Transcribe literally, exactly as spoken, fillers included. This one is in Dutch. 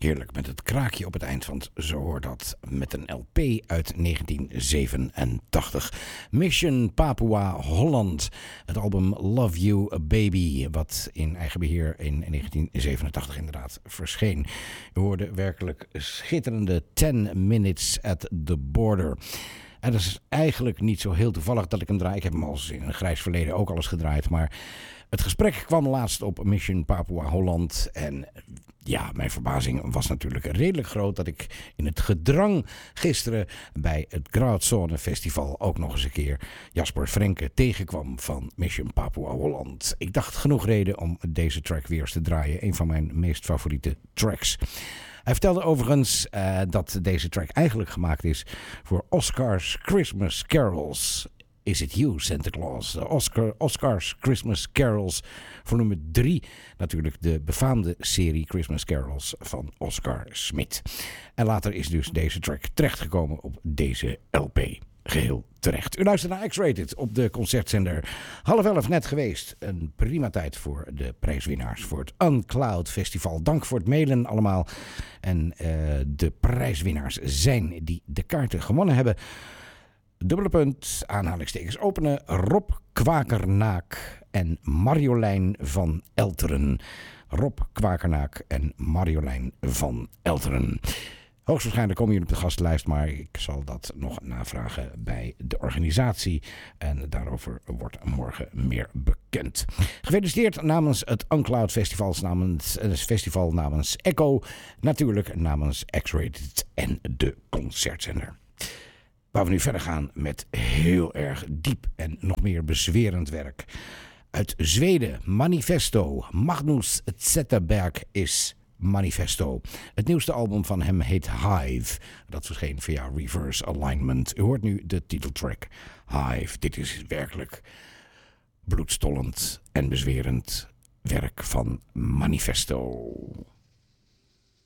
Heerlijk, met het kraakje op het eind, want zo hoort dat met een L P uit negentien zevenentachtig. Mission Papua Holland, het album Love You Baby, wat in eigen beheer in negentien zevenentachtig inderdaad verscheen. We hoorden werkelijk schitterende ten minutes at the border. En dat is eigenlijk niet zo heel toevallig dat ik hem draai. Ik heb hem al in een grijs verleden ook al eens gedraaid, maar het gesprek kwam laatst op Mission Papua Holland en ja, mijn verbazing was natuurlijk redelijk groot dat ik in het gedrang gisteren bij het Graudzone Festival ook nog eens een keer Jasper Frenke tegenkwam van Mission Papua Holland. Ik dacht genoeg reden om deze track weer eens te draaien. Een van mijn meest favoriete tracks. Hij vertelde overigens uh, dat deze track eigenlijk gemaakt is voor Oscar's Christmas Carols. Is It You, Santa Claus? De Oscar, Oscar's Christmas Carols volume drie. Natuurlijk de befaamde serie Christmas Carols van Oscar Smith. En later is dus deze track terechtgekomen op deze L P. Geheel terecht. U luistert naar X-Rated op de concertzender. Half elf net geweest. Een prima tijd voor de prijswinnaars voor het Uncloud Festival. Dank voor het mailen allemaal. En uh, de prijswinnaars zijn die de kaarten gewonnen hebben. Dubbele punt, aanhalingstekens openen, Rob Kwakernaak en Marjolein van Elteren. Rob Kwakernaak en Marjolein van Elteren. Hoogstwaarschijnlijk komen jullie op de gastenlijst, maar ik zal dat nog navragen bij de organisatie. En daarover wordt morgen meer bekend. Gefeliciteerd namens het Uncloud Festival, namens, het festival namens Echo. Natuurlijk namens X-Rated en de concertzender. Waar we nu verder gaan met heel erg diep en nog meer bezwerend werk. Uit Zweden, Manifesto. Magnus Zetterberg is Manifesto. Het nieuwste album van hem heet Hive. Dat verscheen via Reverse Alignment. U hoort nu de titeltrack Hive. Dit is werkelijk bloedstollend en bezwerend werk van Manifesto.